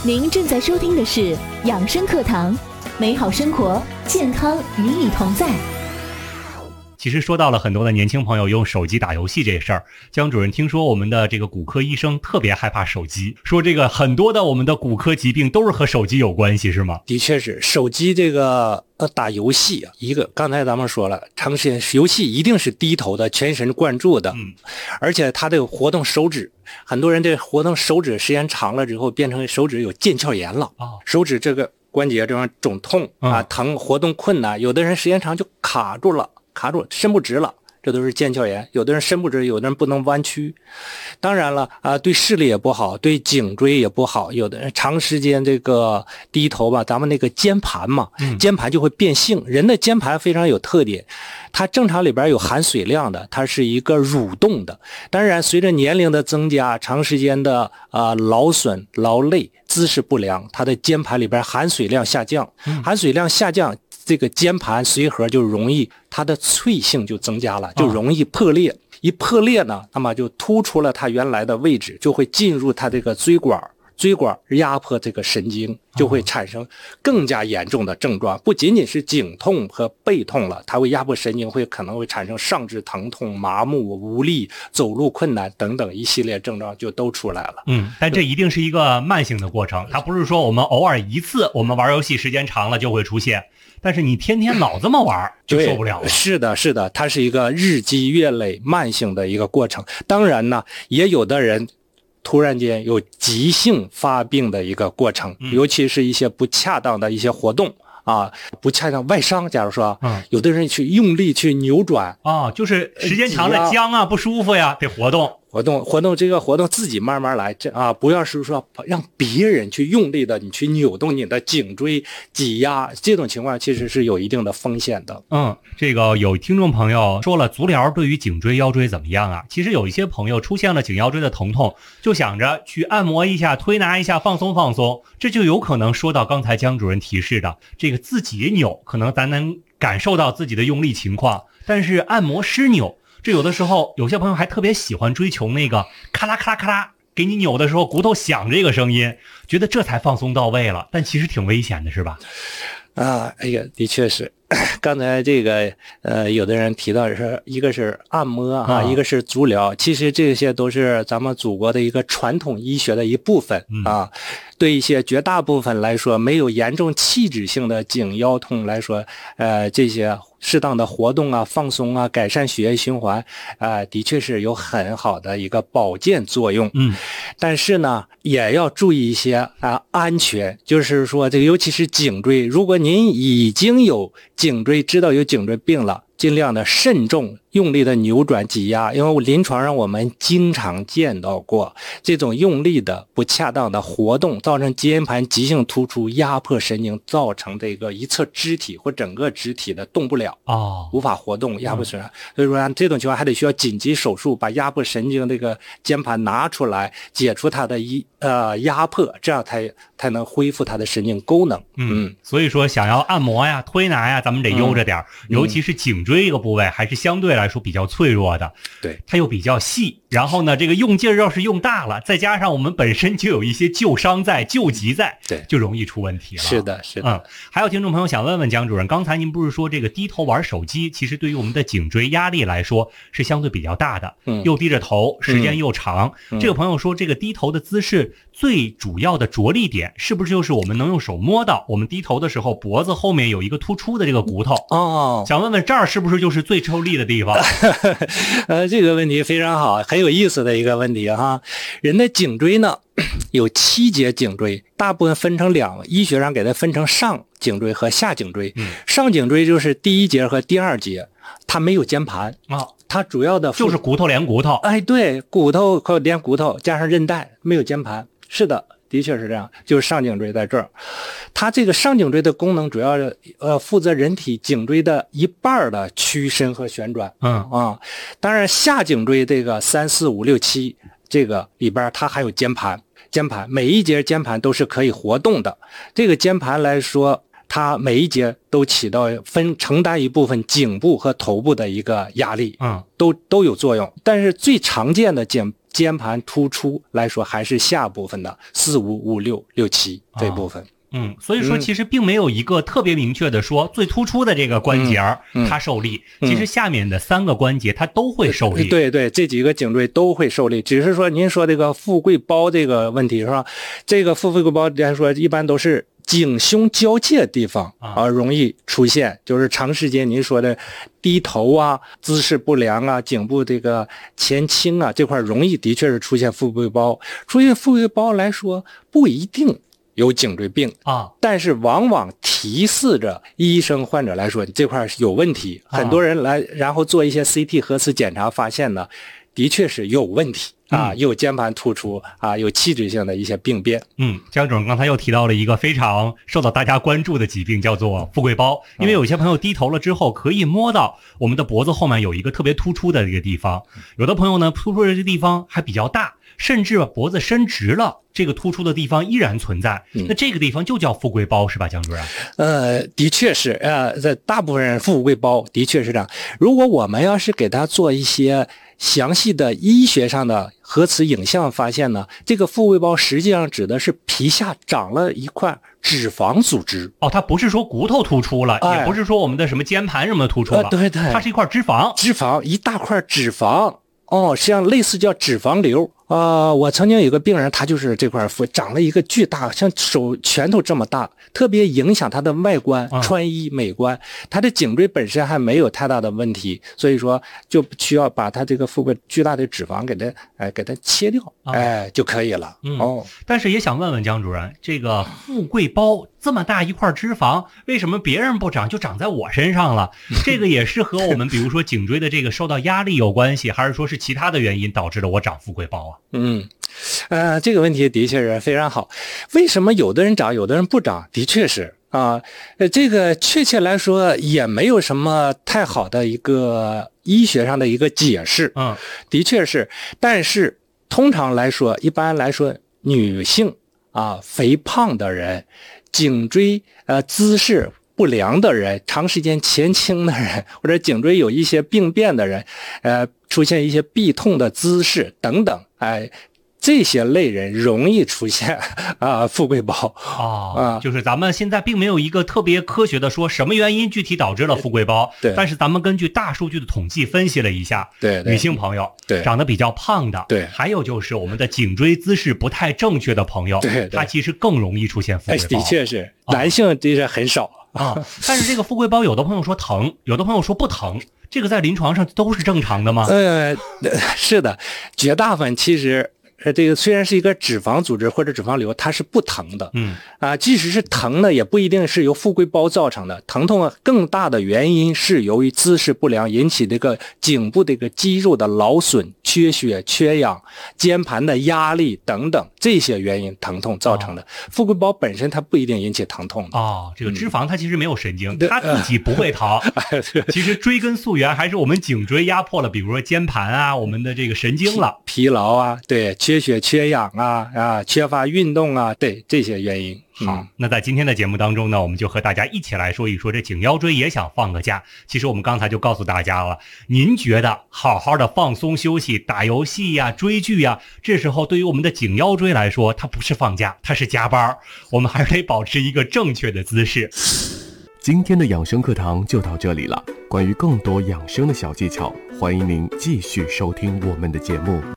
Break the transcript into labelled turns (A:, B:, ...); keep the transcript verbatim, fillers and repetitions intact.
A: 您正在收听的是养生课堂，美好生活，健康与你同在。
B: 其实说到了很多的年轻朋友用手机打游戏这事儿，江主任听说我们的这个骨科医生特别害怕手机，说这个很多的我们的骨科疾病都是和手机有关系，是吗？
C: 的确是，手机这个呃打游戏啊，一个刚才咱们说了，长时间游戏一定是低头的，全神贯注的，嗯，而且他这个活动手指，很多人这活动手指时间长了之后，变成手指有腱鞘炎了啊、哦，手指这个关节这方肿痛啊、嗯、疼，活动困难，有的人时间长就卡住了。卡住伸不直了，这都是腱鞘炎。有的人伸不直，有的人不能弯曲。当然了啊，对视力也不好，对颈椎也不好。有的人长时间这个低头吧，咱们那个肩盘嘛，嗯、肩盘就会变性。人的肩盘非常有特点，它正常里边有含水量的，它是一个蠕动的。当然，随着年龄的增加，长时间的啊、呃、劳损、劳累、姿势不良，它的肩盘里边含水量下降，嗯、含水量下降。这个肩盘髓核就容易，它的脆性就增加了，就容易破裂。哦、一破裂呢，那么就突出了它原来的位置，就会进入它这个椎管，椎管压迫这个神经，就会产生更加严重的症状。不仅仅是颈痛和背痛了，它会压迫神经，会可能会产生上肢疼痛、麻木、无力、走路困难等等一系列症状就都出来了。
B: 嗯，但这一定是一个慢性的过程，它不是说我们偶尔一次，我们玩游戏时间长了就会出现。但是你天天老这么玩就受不了了。
C: 是的，是的，它是一个日积月累慢性的一个过程。当然呢，也有的人突然间有急性发病的一个过程，嗯、尤其是一些不恰当的一些活动啊，不恰当外伤，假如说，嗯、有的人去用力去扭转
B: 啊，就是时间长了僵啊，不舒服呀，得活动。
C: 活动活动这个活动自己慢慢来，这啊不要是说让别人去用力的你去扭动你的颈椎挤压，这种情况其实是有一定的风险的。
B: 嗯，这个有听众朋友说了，足疗对于颈椎腰椎怎么样啊？其实有一些朋友出现了颈腰椎的疼痛，就想着去按摩一下、推拿一下、放松放松，这就有可能说到刚才江主任提示的这个自己扭，可能咱能感受到自己的用力情况，但是按摩师扭。这有的时候有些朋友还特别喜欢追求那个咔啦咔啦咔啦给你扭的时候骨头响这个声音，觉得这才放松到位了，但其实挺危险的，是吧？
C: 啊，哎呀，的确是。刚才这个呃，有的人提到是一个是按摩啊，一个是足疗，其实这些都是咱们祖国的一个传统医学的一部分啊。嗯、对一些绝大部分来说，没有严重器质性的颈腰痛来说，呃，这些适当的活动啊、放松啊，改善血液循环，啊、呃，的确是有很好的一个保健作用。嗯，但是呢，也要注意一些啊、呃、安全，就是说这个尤其是颈椎，如果您已经有颈椎知道有颈椎病了，尽量的慎重用力的扭转挤压，因为临床上我们经常见到过这种用力的不恰当的活动，造成肩盘急性突出，压迫神经，造成这个一侧肢体或整个肢体的动不了哦，无法活动，压迫损伤。嗯、所以说这种情况还得需要紧急手术，把压迫神经这个肩盘拿出来，解除它的一呃压迫，这样才才能恢复它的神经功能。
B: 嗯，嗯所以说想要按摩呀、推拿呀，咱们得悠着点、嗯、尤其是颈椎这个部位还是相对来说比较脆弱的，
C: 对，
B: 它又比较细，然后呢，这个用劲儿要是用大了，再加上我们本身就有一些旧伤在、旧疾在，
C: 对，
B: 就容易出问题了。
C: 是的，是的。
B: 嗯，还有听众朋友想问问江主任，刚才您不是说这个低头玩手机，其实对于我们的颈椎压力来说是相对比较大的，嗯，又低着头，时间又长。嗯、这个朋友说，这个低头的姿势最主要的着力点是不是就是我们能用手摸到我们低头的时候脖子后面有一个突出的这个骨头？哦，想问问这儿是不是就是最抽力的地方？
C: 呃，这个问题非常好，很有意思的一个问题哈。人的颈椎呢有七节颈椎，大部分分成两，医学上给它分成上颈椎和下颈椎。嗯、上颈椎就是第一节和第二节，它没有肩盘啊、哦，它主要的
B: 就是骨头连骨头。
C: 哎，对，骨头和连骨头加上韧带，没有肩盘。是的。的确是这样，就是上颈椎在这儿，它这个上颈椎的功能主要呃负责人体颈椎的一半的屈伸和旋转，嗯啊，当然下颈椎这个三四五六七这个里边它还有肩盘，肩盘每一节肩盘都是可以活动的，这个肩盘来说，它每一节都起到分承担一部分颈部和头部的一个压力，嗯，都都有作用，但是最常见的颈肩盘突出来说，还是下部分的四五五六六七这部分。
B: 哦嗯，所以说其实并没有一个特别明确的说、嗯、最突出的这个关节儿、嗯嗯、它受力、嗯，其实下面的三个关节它都会受力。
C: 对对，这几个颈椎都会受力，只是说您说这个富贵包这个问题是吧？这个富贵包来说一般都是颈胸交界地方啊容易出现，就是长时间您说的低头啊、姿势不良啊、颈部这个前倾啊这块容易的确是出现富贵包。出现富贵包来说不一定有颈椎病
B: 啊，
C: 但是往往提示着医生患者来说这块有问题、啊、很多人来然后做一些 C T 核磁检查发现呢的确是有问题啊，有肩盘突出啊，有器质性的一些病变。
B: 嗯，江主任刚才又提到了一个非常受到大家关注的疾病，叫做富贵包。因为有些朋友低头了之后，可以摸到我们的脖子后面有一个特别突出的一个地方，有的朋友呢，突出的这个地方还比较大，甚至脖子伸直了，这个突出的地方依然存在。那这个地方就叫富贵包是吧，江主任？
C: 呃，的确是，呃，在大部分人富贵包的确是这样。如果我们要是给他做一些详细的医学上的核磁影像发现呢，这个富贵包实际上指的是皮下长了一块脂肪组织。
B: 哦，它不是说骨头突出了、哎、也不是说我们的什么肩盘什么突出了、呃、
C: 对对，
B: 它是一块脂肪
C: 脂肪一大块脂肪哦，实际上类似叫脂肪瘤啊、呃。我曾经有个病人，他就是这块长了一个巨大，像手拳头这么大，特别影响他的外观、嗯、穿衣美观。他的颈椎本身还没有太大的问题，所以说就需要把他这个富贵巨大的脂肪给他哎给他切掉，嗯、哎就可以了。
B: 嗯、哦，但是也想问问江主任，这个富贵包这么大一块脂肪，为什么别人不长就长在我身上了？这个也是和我们比如说颈椎的这个受到压力有关系，还是说是其他的原因导致了我长富贵包啊？
C: 嗯，呃，这个问题的确是非常好。为什么有的人长，有的人不长？的确是啊，呃，这个确切来说也没有什么太好的一个医学上的一个解释。
B: 嗯，
C: 的确是，但是通常来说，一般来说，女性啊，肥胖的人，颈椎呃姿势不良的人，长时间前倾的人，或者颈椎有一些病变的人，呃，出现一些痹痛的姿势等等，哎，这些类人容易出现啊富贵包
B: 哦啊，就是咱们现在并没有一个特别科学的说什么原因具体导致了富贵包，
C: 对，
B: 但是咱们根据大数据的统计分析了一下，
C: 对，
B: 女性朋友
C: 对
B: 长得比较胖的，
C: 对，
B: 还有就是我们的颈椎姿势不太正确的朋友，
C: 对，
B: 他其实更容易出现富贵包。
C: 哎，的确是，男性的确很少。
B: 啊，但是这个富贵包有的朋友说疼，有的朋友说不疼，这个在临床上都是正常的吗？
C: 呃，是的，绝大部分其实呃，这个虽然是一个脂肪组织或者脂肪瘤，它是不疼的。
B: 嗯
C: 啊，即使是疼呢，也不一定是由富贵包造成的。疼痛更大的原因是由于姿势不良引起这个颈部这个肌肉的劳损、缺血、缺氧、肩盘的压力等等这些原因疼痛造成的。哦、富贵包本身它不一定引起疼痛的。
B: 哦，这个脂肪它其实没有神经，嗯、它自己不会疼。呃、其实追根溯源还是我们颈椎压迫了，比如说肩盘啊，我们的这个神经了，
C: 疲, 疲劳啊，对。缺血缺氧啊啊，缺乏运动啊，对这些原因。
B: 好、嗯，那在今天的节目当中呢，我们就和大家一起来说一说，这颈腰椎也想放个假。其实我们刚才就告诉大家了，您觉得好好的放松休息、打游戏呀、追剧呀，这时候对于我们的颈腰椎来说，它不是放假，它是加班。我们还是得保持一个正确的姿势。
D: 今天的养生课堂就到这里了。关于更多养生的小技巧，欢迎您继续收听我们的节目。